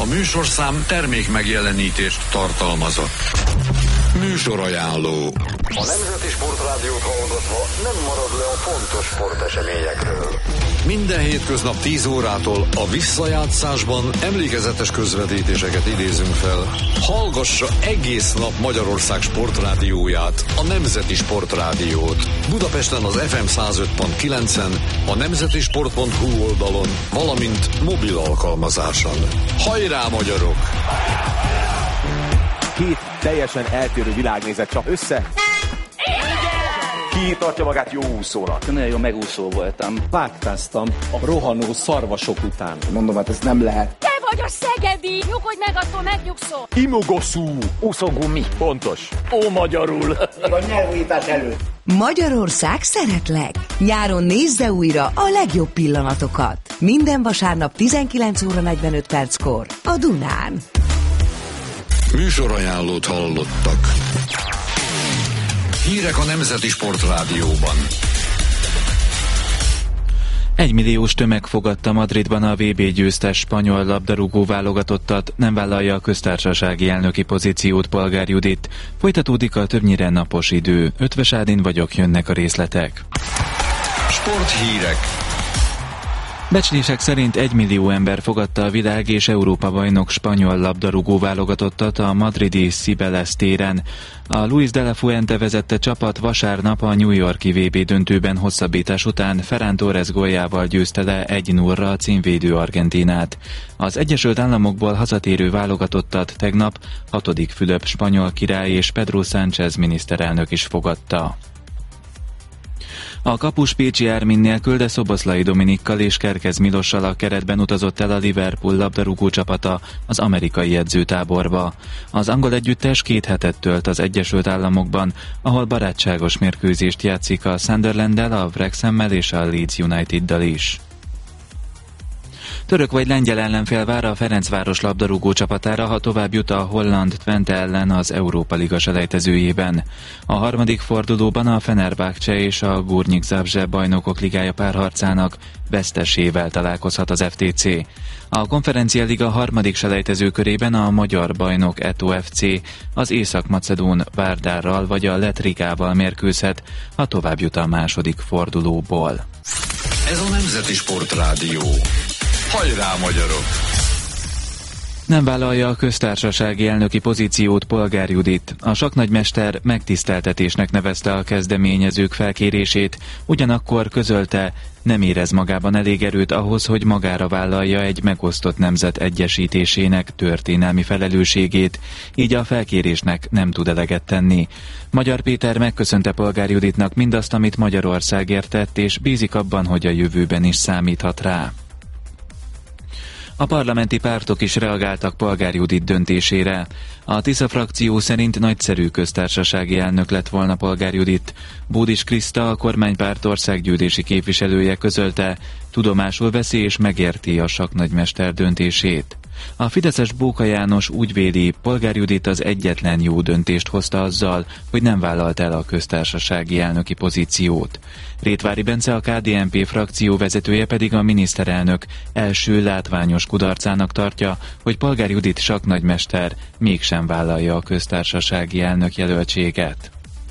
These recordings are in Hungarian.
A műsorszám termék megjelenítést tartalmazott. Műsorajánló. A Nemzeti Sportrádiót hallgatva nem marad le a fontos sporteseményekről. Minden hétköznap 10 órától a visszajátszásban emlékezetes közvetítéseket idézünk fel. Hallgassa egész nap Magyarország sportrádióját, a Nemzeti Sportrádiót. Budapesten az FM 105.9-en, a nemzetisport.hu oldalon, valamint mobil alkalmazáson. Hajrá, magyarok! Két teljesen eltérő világnézet csak össze. Ki tartja magát jó úszónak? Nagyon jó megúszó voltam. Pátkáztam a rohanó szarvasok után. Mondom, hát ez nem lehet. Te vagy a szegedi! Nyugodj meg, attól megnyugszol! Imogoszú! Úszógumi. Pontos. Ó, magyarul. A nyelvújítás előtt. Magyarország szeretlek! Nyáron nézze újra a legjobb pillanatokat. Minden vasárnap 19 óra 45 perckor a Dunán. Műsorajánlót hallottak. Hírek a Nemzeti Sportrádióban. 1 milliós tömeg fogadta Madridban a VB győztes spanyol labdarúgó válogatottat, nem vállalja a köztársasági elnöki pozíciót Polgár Judit. Folytatódik a többnyire napos idő. Ötvös Ádin vagyok, jönnek a részletek. Sporthírek. Becslések szerint 1 millió ember fogadta a világ és Európa bajnok spanyol labdarúgó válogatottat a madridi Cibeles téren. A Luis de la Fuente vezette csapat vasárnap a New York-i VB döntőben hosszabbítás után Ferran Torres góljával győzte le 1-0-ra a címvédő Argentínát. Az Egyesült Államokból hazatérő válogatottat tegnap 6. Fülöp spanyol király és Pedro Sánchez miniszterelnök is fogadta. A kapus Pécsi Ármin nélkül, de Szoboszlai Dominikkal és Kerkez Milossal a keretben utazott el a Liverpool labdarúgó csapata az amerikai edzőtáborba. Az angol együttes 2 hetet tölt az Egyesült Államokban, ahol barátságos mérkőzést játszik a Sunderlanddel, a Wrexhammel és a Leeds Uniteddal is. Török vagy lengyel ellenfél vár a Ferencváros labdarúgó csapatára, ha tovább jut a holland Twente ellen az Európa Liga selejtezőjében. A harmadik fordulóban a Fenerbahce és a Górnik Zabrze bajnokok ligája párharcának vesztesével találkozhat az FTC. A Konferencia Liga harmadik selejtező körében a magyar bajnok Eto FC az észak-macedón Várdárral vagy a Lett Rigával mérkőzhet, ha tovább jut a második fordulóból. Ez a Nemzeti Sportrádió. Hajrá, magyarok! Nem vállalja a köztársasági elnöki pozíciót Polgár Judit. A sakknagymester megtiszteltetésnek nevezte a kezdeményezők felkérését, ugyanakkor közölte, nem érez magában elég erőt ahhoz, hogy magára vállalja egy megosztott nemzet egyesítésének történelmi felelősségét, így a felkérésnek nem tud eleget tenni. Magyar Péter megköszönte Polgár Juditnak mindazt, amit Magyarországért tett, és bízik abban, hogy a jövőben is számíthat rá. A parlamenti pártok is reagáltak Polgár Judit döntésére. A Tisza frakció szerint nagyszerű köztársasági elnök lett volna Polgár Judit. Bódis Kriszta, a kormánypárt országgyűlési képviselője közölte, tudomásul veszi és megérti a sakknagymester döntését. A fideszes Bóka János úgy véli, Polgár Judit az egyetlen jó döntést hozta azzal, hogy nem vállalt el a köztársasági elnöki pozíciót. Rétvári Bence, a KDNP frakció vezetője pedig a miniszterelnök első látványos kudarcának tartja, hogy Polgár Judit sakknagymester mégsem vállalja a köztársasági elnök jelöltséget.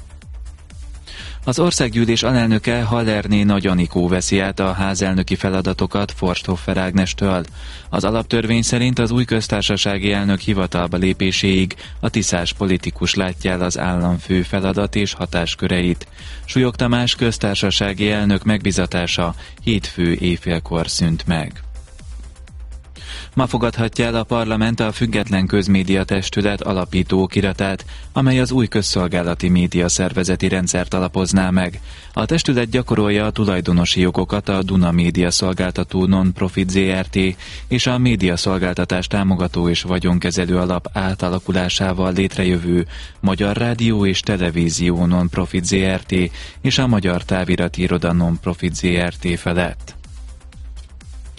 Az országgyűlés alelnöke Hallerné Nagy Anikó veszi át a házelnöki feladatokat Forsthoffer Ágnestől. Az alaptörvény szerint az új köztársasági elnök hivatalba lépéséig a tiszás politikus látja el az államfő feladat és hatásköreit. Súlyog Tamás köztársasági elnök megbizatása hétfő éjfélkor szűnt meg. Ma fogadhatja el a parlament a Független Közmédia Testület alapító okiratát, amely az új közszolgálati média szervezeti rendszert alapozná meg. A testület gyakorolja a tulajdonosi jogokat a Duna Média Szolgáltató Non-Profit Zrt. És a médiaszolgáltatás támogató és vagyonkezelő alap átalakulásával létrejövő Magyar Rádió és Televízió Non-Profit Zrt. És a Magyar Távirati Iroda Non-Profit Zrt. felett.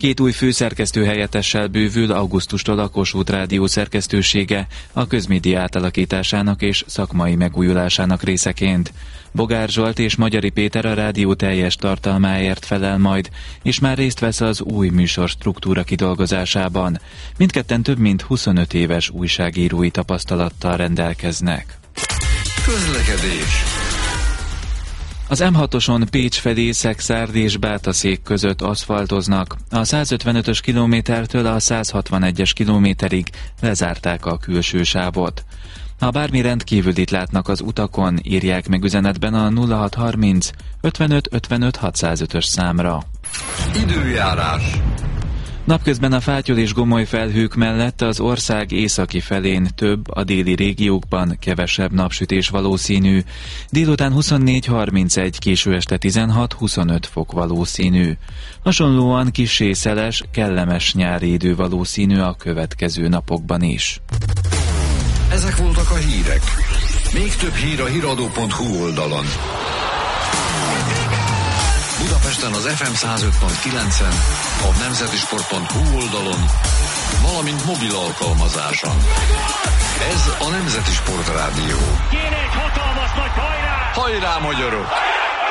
2 új főszerkesztő helyettessel bővül augusztustól a Kossuth Rádió szerkesztősége a közmédia átalakításának és szakmai megújulásának részeként. Bogár Zsolt és Magyari Péter a rádió teljes tartalmáért felel majd, és már részt vesz az új műsor struktúra kidolgozásában. Mindketten több mint 25 éves újságírói tapasztalattal rendelkeznek. Közlekedés. Az M6-oson Pécs felé Szekszárd és Bátaszék között aszfaltoznak. A 155-ös kilométertől a 161-es kilométerig lezárták a külső sávot. Ha bármi rendkívülit látnak az utakon, írják meg üzenetben a 0630 55 55 605-ös számra. Időjárás. Napközben a fátyol és gomoly felhők mellett az ország északi felén több, a déli régiókban kevesebb napsütés valószínű. Délután 24-31, késő este 16-25 fok valószínű. Hasonlóan kissé szeles, kellemes nyári idő valószínű a következő napokban is. Ezek voltak a hírek. Még több hír a hiradó.hu oldalon. Budapesten az FM 105.9-en, a nemzetisport.hu oldalon, valamint mobil alkalmazáson. Ez a Nemzeti Sport Rádió. Kéne egy hatalmas nagy hajrá! Hajrá, magyarok!